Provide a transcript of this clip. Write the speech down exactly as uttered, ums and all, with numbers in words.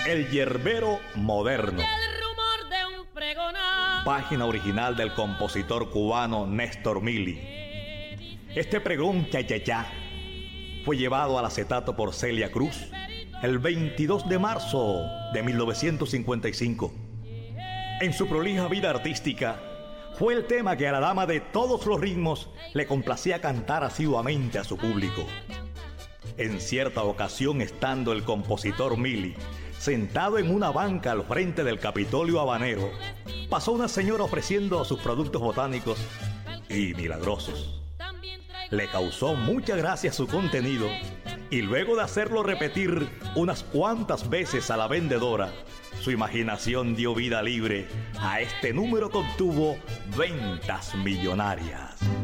El yerbero moderno. El rumor de un pregonar. Página original del compositor cubano Néstor Mili. Este pregón cha cha cha fue llevado al acetato por Celia Cruz el veintidós de marzo de mil novecientos cincuenta y cinco. En su prolija vida artística, fue el tema que a la dama de todos los ritmos le complacía cantar asiduamente a su público. En cierta ocasión, estando el compositor Mili sentado en una banca al frente del Capitolio habanero, pasó una señora ofreciendo sus productos botánicos y milagrosos. Le causó mucha gracia su contenido y luego de hacerlo repetir unas cuantas veces a la vendedora, su imaginación dio vida libre a este número que obtuvo ventas millonarias.